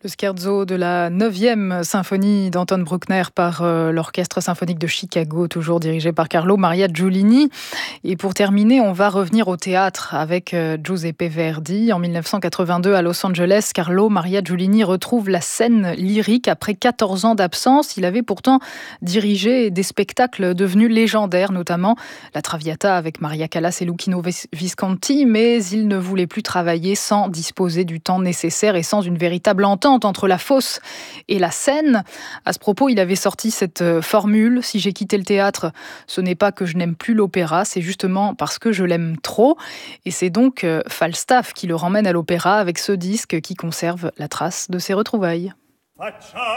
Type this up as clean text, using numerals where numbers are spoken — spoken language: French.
Le scherzo de la 9e symphonie d'Anton Bruckner par l'Orchestre symphonique de Chicago, toujours dirigé par Carlo Maria Giulini. Et pour terminer, on va revenir au théâtre avec Giuseppe Verdi. En 1982, à Los Angeles, Carlo Maria Giulini retrouve la scène lyrique après 14 ans d'absence. Il avait pourtant dirigé des spectacles devenus légendaires, notamment la Traviata avec Maria Callas et Luchino Visconti, mais il ne voulait plus travailler sans disposer du temps nécessaire et sans une véritable entente entre la fosse et la scène. À ce propos, il avait sorti cette formule: si j'ai quitté le théâtre, ce n'est pas que je n'aime plus l'opéra, c'est justement parce que je l'aime trop. Et c'est donc Falstaff qui le ramène à l'opéra avec ce disque qui conserve la trace de ses retrouvailles.